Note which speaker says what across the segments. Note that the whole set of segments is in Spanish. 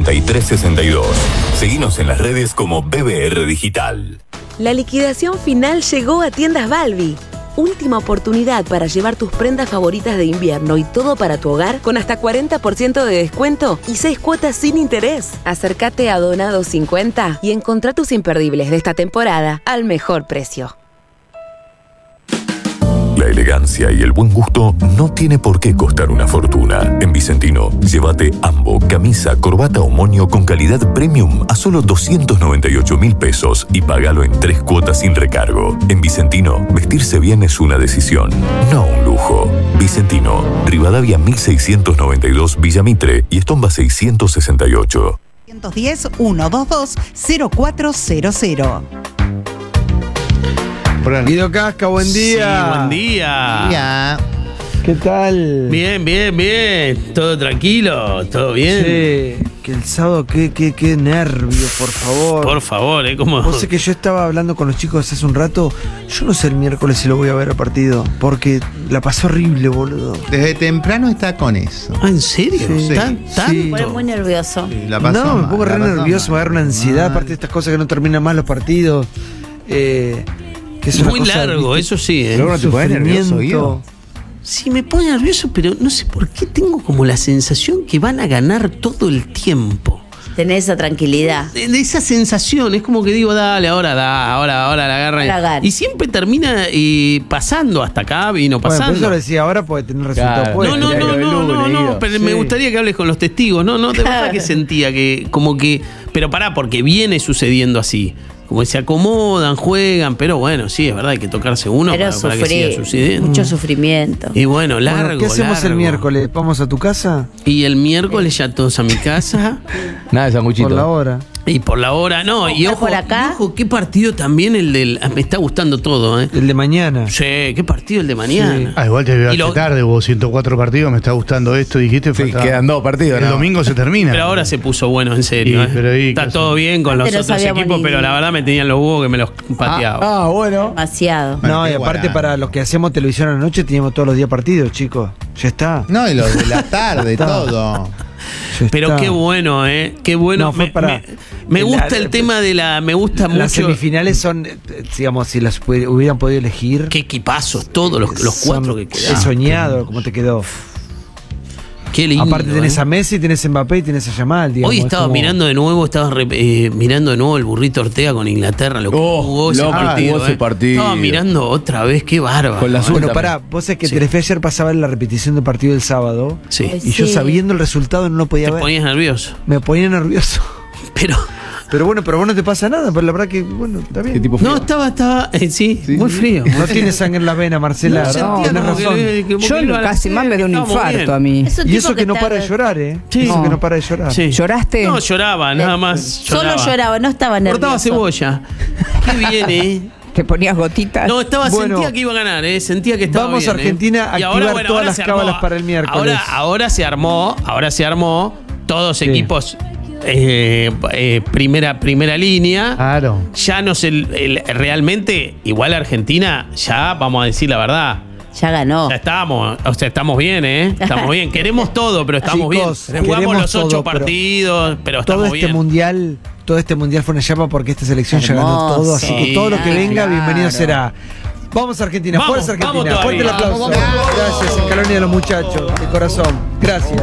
Speaker 1: 6362. Seguinos en las redes como BBR Digital.
Speaker 2: La liquidación final llegó a Tiendas Balbi. Última oportunidad para llevar tus prendas favoritas de invierno y todo para tu hogar con hasta 40% de descuento y 6 cuotas sin interés. Acércate a Donado 50 y encontrá tus imperdibles de esta temporada al mejor precio.
Speaker 1: La elegancia y el buen gusto no tiene por qué costar una fortuna. En Vicentino, llévate ambo, camisa, corbata o moño con calidad premium a solo 298.000 pesos y págalo en 3 cuotas sin recargo. En Vicentino, vestirse bien es una decisión, no un lujo. Vicentino, Rivadavia 1692 Villa Mitre y Estomba 668.
Speaker 3: 110-122-0400.
Speaker 4: Guido Casca, buen día.
Speaker 5: Sí, buen día.
Speaker 4: Ya. ¿Qué tal?
Speaker 5: Bien. Todo tranquilo, todo bien.
Speaker 4: Sí, que el sábado, qué nervio, por favor.
Speaker 5: Por favor, ¿cómo?
Speaker 4: Vos sé que yo estaba hablando con los chicos hace un rato. Yo no sé el miércoles si lo voy a ver al partido, porque la pasó horrible, boludo.
Speaker 6: Desde temprano está con eso.
Speaker 5: Ah, ¿en serio?
Speaker 4: Sí.
Speaker 5: ¿Tanto?
Speaker 4: Sí.
Speaker 3: Fue muy nervioso.
Speaker 6: Sí, la pasó
Speaker 4: No, me
Speaker 6: mal,
Speaker 4: pongo
Speaker 6: la
Speaker 4: re
Speaker 6: pasó
Speaker 4: nervioso, me
Speaker 6: mal.
Speaker 4: agarra una ansiedad, aparte de estas cosas que no terminan más los partidos. Que es una
Speaker 5: Muy
Speaker 4: cosa,
Speaker 5: largo,
Speaker 4: ¿viste?
Speaker 5: eso sí.
Speaker 6: Pero no te pones nervioso,
Speaker 4: Sufrimiento.
Speaker 6: Guido.
Speaker 5: Sí, me pone nervioso, pero no sé por qué tengo como la sensación que van a ganar todo el tiempo.
Speaker 3: Tenés esa tranquilidad.
Speaker 5: De esa sensación, es como que digo, dale, ahora la agarran.
Speaker 3: Ahora gana.
Speaker 5: Y siempre termina pasando, hasta acá vino
Speaker 4: Bueno,
Speaker 5: pasando.
Speaker 4: por eso lo decía ahora porque tener resultado
Speaker 7: Claro.
Speaker 4: puesto.
Speaker 5: No, pero
Speaker 4: Sí.
Speaker 5: me gustaría que hables con los testigos. No, de verdad que sentía que como que... Pero pará, porque viene sucediendo así. Como que se acomodan, juegan, pero bueno, sí, es verdad, hay que tocarse uno
Speaker 3: Pero
Speaker 5: para que siga sucediendo.
Speaker 3: mucho sufrimiento.
Speaker 5: Y bueno, largo,
Speaker 4: Bueno, ¿qué hacemos el
Speaker 5: largo.
Speaker 4: miércoles? ¿Vamos a tu casa?
Speaker 5: Y el miércoles ya todos a mi casa.
Speaker 7: Nada de sanguchito.
Speaker 4: Por la hora.
Speaker 5: Y por la hora, no. Y
Speaker 3: ¿Estás
Speaker 5: ojo,
Speaker 3: por acá?
Speaker 5: y ojo, qué partido también el del... Me está gustando todo, ¿eh?
Speaker 4: El de mañana.
Speaker 5: Sí, qué partido el de mañana.
Speaker 8: Ah, igual te veo
Speaker 5: Y lo-
Speaker 8: tarde, hubo 104 partidos, me está gustando esto, dijiste.
Speaker 7: Sí,
Speaker 8: faltaba-
Speaker 7: quedan 2 partidos.
Speaker 8: El
Speaker 7: ¿no?
Speaker 8: domingo se termina.
Speaker 5: Pero ahora se puso bueno, en serio.
Speaker 8: Sí, pero ahí,
Speaker 5: Está
Speaker 8: ¿qué
Speaker 5: todo
Speaker 8: hacemos?
Speaker 5: bien con los
Speaker 3: Antes no
Speaker 5: otros
Speaker 3: sabíamos
Speaker 5: equipos,
Speaker 3: ni-
Speaker 5: pero la verdad me tenían los huevos que me los pateaba.
Speaker 7: Bueno.
Speaker 3: Demasiado.
Speaker 6: Bueno,
Speaker 4: No,
Speaker 6: qué
Speaker 4: y aparte
Speaker 6: guarán.
Speaker 4: para los que hacemos televisión a la noche teníamos todos los días partidos, chicos. Ya está.
Speaker 6: No, y los de la tarde, todo.
Speaker 4: Ya
Speaker 5: Pero
Speaker 4: está.
Speaker 5: qué bueno, ¿eh? Qué bueno.
Speaker 4: No, fue para-
Speaker 5: me gusta
Speaker 4: la-
Speaker 5: el tema de la... Me gusta
Speaker 4: Las
Speaker 5: mucho...
Speaker 4: semifinales son, digamos, si las hubieran podido elegir.
Speaker 5: Qué equipazos, todos los cuatro que
Speaker 4: He
Speaker 5: quedaron.
Speaker 4: soñado cómo te quedó.
Speaker 5: Qué lindo.
Speaker 4: Aparte tenés
Speaker 5: ¿eh?
Speaker 4: a Messi, tenés a Mbappé y tenés a Yamal, digamos.
Speaker 5: Hoy
Speaker 4: es
Speaker 5: estaba
Speaker 4: como-
Speaker 5: mirando de nuevo, mirando de nuevo el burrito Ortega con Inglaterra, lo que jugó ese
Speaker 7: lo que
Speaker 5: partido.
Speaker 7: jugó ese partido.
Speaker 5: Estaba mirando otra vez, qué bárbaro.
Speaker 7: Con la azul.
Speaker 4: Bueno,
Speaker 7: también.
Speaker 4: pará, vos sabés que
Speaker 5: Sí.
Speaker 4: Telefe ayer pasaba la repetición del partido del sábado.
Speaker 5: Sí.
Speaker 3: Ay,
Speaker 4: Y yo
Speaker 3: sí.
Speaker 4: sabiendo el resultado no lo podía
Speaker 5: Te
Speaker 4: ver.
Speaker 5: ponías nervioso.
Speaker 4: Me ponía nervioso.
Speaker 5: Pero
Speaker 4: Pero bueno, pero vos no te pasa nada, pero la verdad que, bueno, está bien.
Speaker 7: ¿Qué tipo frío?
Speaker 5: no, estaba sí,
Speaker 7: Sí,
Speaker 5: muy
Speaker 7: sí.
Speaker 5: frío.
Speaker 4: No tiene sangre en la vena, Marcela.
Speaker 5: No, sentía
Speaker 4: tenés
Speaker 5: como que
Speaker 4: razón.
Speaker 5: como
Speaker 9: Yo
Speaker 5: que iba a la
Speaker 9: casi más me da un
Speaker 5: estábamos
Speaker 9: infarto
Speaker 5: bien.
Speaker 9: a mí.
Speaker 3: Es un
Speaker 4: Y
Speaker 3: tipo
Speaker 4: eso que no
Speaker 3: está-
Speaker 4: para de llorar, ¿eh?
Speaker 5: Sí.
Speaker 4: Eso
Speaker 9: No.
Speaker 4: que no para de llorar.
Speaker 5: Sí.
Speaker 9: ¿Lloraste?
Speaker 5: No, lloraba, nada más.
Speaker 3: Solo lloraba, no estaba nervioso.
Speaker 5: Cortaba cebolla. Qué bien, ¿eh?
Speaker 9: ¿Te ponías gotitas?
Speaker 5: No,
Speaker 4: Bueno,
Speaker 5: sentía que iba a ganar, sentía que estaba
Speaker 4: vamos
Speaker 5: bien,
Speaker 4: a Argentina a
Speaker 5: Y
Speaker 4: activar
Speaker 5: bueno,
Speaker 4: todas las
Speaker 5: se armó.
Speaker 4: cábalas para el miércoles.
Speaker 5: Ahora se armó, todos
Speaker 4: Sí.
Speaker 5: equipos primera línea.
Speaker 8: Claro.
Speaker 5: Ya no sé, realmente, igual Argentina, ya vamos a decir la verdad.
Speaker 3: Ya ganó.
Speaker 5: Ya estamos, o sea, estamos bien, ¿eh? Estamos bien. Queremos todo, pero estamos
Speaker 4: Chicos,
Speaker 5: bien. Jugamos
Speaker 4: queremos
Speaker 5: los 8
Speaker 4: todo, pero
Speaker 5: partidos, pero
Speaker 4: Todo
Speaker 5: estamos
Speaker 4: este
Speaker 5: bien.
Speaker 4: mundial, todo este mundial fue una llama porque esta selección ya ganó
Speaker 3: Hermoso.
Speaker 4: todo, así que
Speaker 5: Sí,
Speaker 4: todo lo que venga,
Speaker 3: claro.
Speaker 4: bienvenido será. Vamos Argentina,
Speaker 5: Vamos,
Speaker 4: fuerza Argentina,
Speaker 5: vamos
Speaker 4: fuerte el
Speaker 5: todavía.
Speaker 4: aplauso. Gracias, Scaloni a los muchachos, de corazón. Gracias.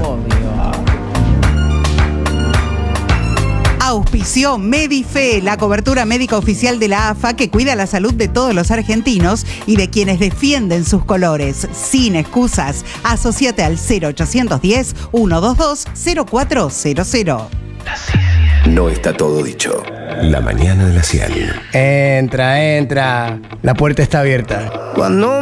Speaker 10: Auspició Medife, la cobertura médica oficial de la AFA que cuida la salud de todos los argentinos y de quienes defienden sus colores. Sin excusas, asociate al 0810-122-0400.
Speaker 1: No está todo dicho. La mañana de la Ciel.
Speaker 9: Entra. La puerta está abierta.
Speaker 11: Cuando